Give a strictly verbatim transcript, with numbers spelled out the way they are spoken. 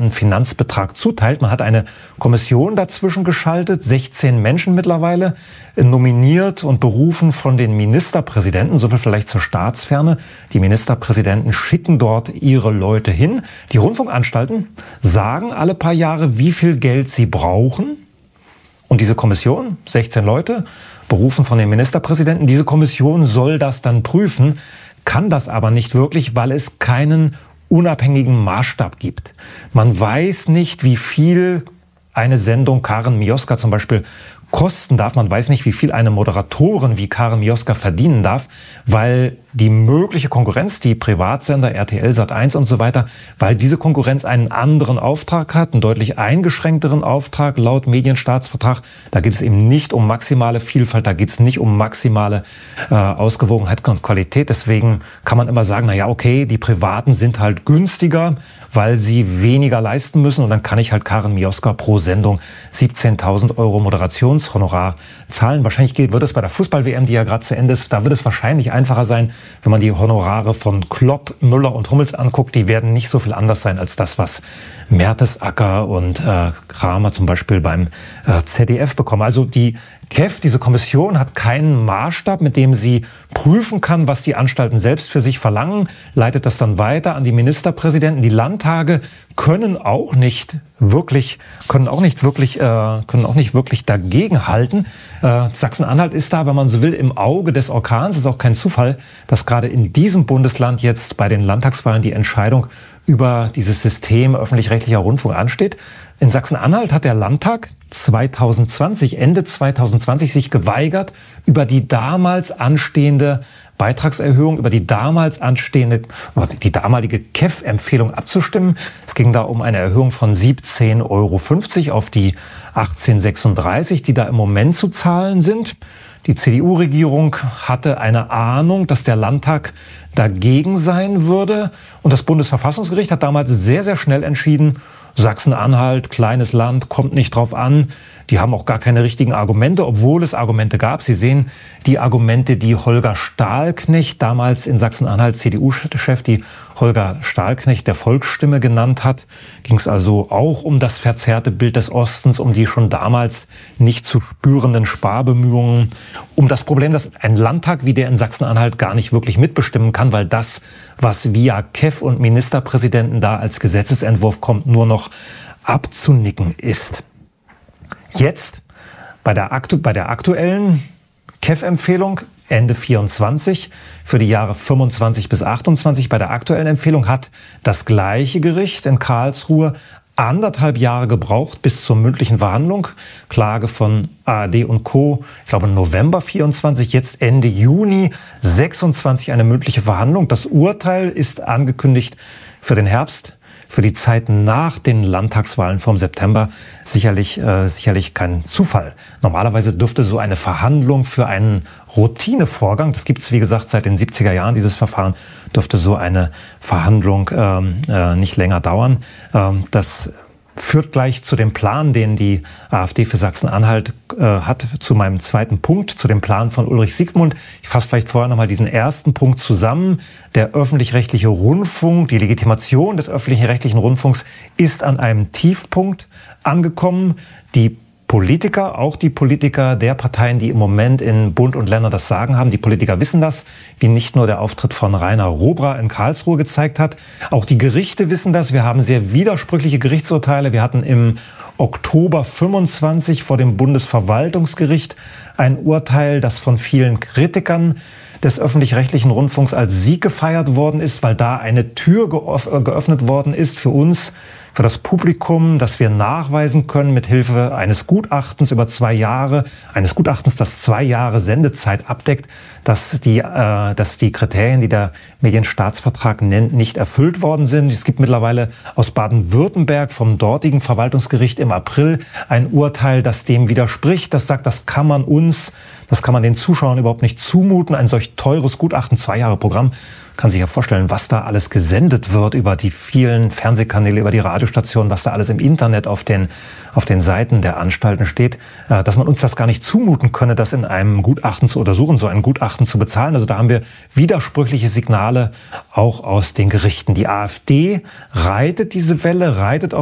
bestimmten Finanzbetrag zuteilt. Man hat eine Kommission dazwischen geschaltet, sechzehn Menschen mittlerweile, nominiert und berufen von den Ministerpräsidenten, soviel vielleicht zur Staatsferne. Die Ministerpräsidenten schicken dort ihre Leute hin. Die Rundfunkanstalten sagen alle paar Jahre, wie viel Geld sie brauchen. Und diese Kommission, sechzehn Leute, berufen von den Ministerpräsidenten, diese Kommission soll das dann prüfen, kann das aber nicht wirklich, weil es keinen unabhängigen Maßstab gibt. Man weiß nicht, wie viel eine Sendung Karen Mioska zum Beispiel kosten darf. Man weiß nicht, wie viel eine Moderatorin wie Karen Mioska verdienen darf, weil die mögliche Konkurrenz, die Privatsender, R T L, Sat eins und so weiter, weil diese Konkurrenz einen anderen Auftrag hat, einen deutlich eingeschränkteren Auftrag laut Medienstaatsvertrag. Da geht es eben nicht um maximale Vielfalt, da geht es nicht um maximale äh, Ausgewogenheit und Qualität. Deswegen kann man immer sagen, na ja, okay, die Privaten sind halt günstiger, weil sie weniger leisten müssen. Und dann kann ich halt Karen Mioska pro Sendung siebzehntausend Euro Moderationshonorar zahlen. Wahrscheinlich geht, wird es bei der Fußball-W M, die ja gerade zu Ende ist, da wird es wahrscheinlich einfacher sein, wenn man die Honorare von Klopp, Müller und Hummels anguckt. Die werden nicht so viel anders sein als das, was Mertesacker und äh, Kramer zum Beispiel beim äh, Z D F bekommen. Also die K E F, diese Kommission, hat keinen Maßstab, mit dem sie prüfen kann, was die Anstalten selbst für sich verlangen, leitet das dann weiter an die Ministerpräsidenten. Die Landtage können auch nicht wirklich, können auch nicht wirklich, äh, können auch nicht wirklich dagegenhalten. Äh, Sachsen-Anhalt ist da, wenn man so will, im Auge des Orkans. Es ist auch kein Zufall, dass gerade in diesem Bundesland jetzt bei den Landtagswahlen die Entscheidung über dieses System öffentlich-rechtlicher Rundfunk ansteht. In Sachsen-Anhalt hat der Landtag zweitausendzwanzig, Ende zweitausendzwanzig sich geweigert, über die damals anstehende Beitragserhöhung, über die damals anstehende, die damalige K E F-Empfehlung abzustimmen. Es ging da um eine Erhöhung von siebzehn Euro fünfzig auf die achtzehn Euro sechsunddreißig, die da im Moment zu zahlen sind. Die C D U-Regierung hatte eine Ahnung, dass der Landtag dagegen sein würde. Und das Bundesverfassungsgericht hat damals sehr, sehr schnell entschieden, Sachsen-Anhalt, kleines Land, kommt nicht drauf an. Die haben auch gar keine richtigen Argumente, obwohl es Argumente gab. Sie sehen die Argumente, die Holger Stahlknecht, damals in Sachsen-Anhalt C D U-Chef, die Holger Stahlknecht der Volksstimme genannt hat. Ging es also auch um das verzerrte Bild des Ostens, um die schon damals nicht zu spürenden Sparbemühungen, um das Problem, dass ein Landtag wie der in Sachsen-Anhalt gar nicht wirklich mitbestimmen kann, weil das, was via K E F und Ministerpräsidenten da als Gesetzesentwurf kommt, nur noch abzunicken ist. Jetzt bei der, aktu- bei der aktuellen K E F-Empfehlung Ende vierundzwanzig für die Jahre fünfundzwanzig bis achtundzwanzig. Bei der aktuellen Empfehlung hat das gleiche Gericht in Karlsruhe anderthalb Jahre gebraucht bis zur mündlichen Verhandlung. Klage von A R D und Co. Ich glaube November vierundzwanzig, jetzt Ende Juni sechsundzwanzig eine mündliche Verhandlung. Das Urteil ist angekündigt für den Herbst. Für die Zeit nach den Landtagswahlen vom September sicherlich, äh, sicherlich kein Zufall. Normalerweise dürfte so eine Verhandlung für einen Routinevorgang, das gibt es wie gesagt seit den siebziger Jahren, dieses Verfahren, dürfte so eine Verhandlung ähm, äh, nicht länger dauern. Ähm, das führt gleich zu dem Plan, den die AfD für Sachsen-Anhalt äh, hat, zu meinem zweiten Punkt, zu dem Plan von Ulrich Siegmund. Ich fasse vielleicht vorher nochmal diesen ersten Punkt zusammen. Der öffentlich-rechtliche Rundfunk, die Legitimation des öffentlich-rechtlichen Rundfunks ist an einem Tiefpunkt angekommen. Die Politiker, auch die Politiker der Parteien, die im Moment in Bund und Länder das Sagen haben, die Politiker wissen das, wie nicht nur der Auftritt von Rainer Robra in Karlsruhe gezeigt hat. Auch die Gerichte wissen das. Wir haben sehr widersprüchliche Gerichtsurteile. Wir hatten im Oktober fünfundzwanzig vor dem Bundesverwaltungsgericht ein Urteil, das von vielen Kritikern des öffentlich-rechtlichen Rundfunks als Sieg gefeiert worden ist, weil da eine Tür geöffnet worden ist für uns, für das Publikum, dass wir nachweisen können mit Hilfe eines Gutachtens über zwei Jahre, eines Gutachtens, das zwei Jahre Sendezeit abdeckt, dass die, äh, dass die Kriterien, die der Medienstaatsvertrag nennt, nicht erfüllt worden sind. Es gibt mittlerweile aus Baden-Württemberg vom dortigen Verwaltungsgericht im April ein Urteil, das dem widerspricht, das sagt, das kann man uns, das kann man den Zuschauern überhaupt nicht zumuten, ein solch teures Gutachten, zwei Jahre Programm. Kann sich ja vorstellen, was da alles gesendet wird über die vielen Fernsehkanäle, über die Radiostationen, was da alles im Internet auf den, auf den Seiten der Anstalten steht, dass man uns das gar nicht zumuten könne, das in einem Gutachten zu untersuchen, so ein Gutachten zu bezahlen. Also da haben wir widersprüchliche Signale auch aus den Gerichten. Die AfD reitet diese Welle, reitet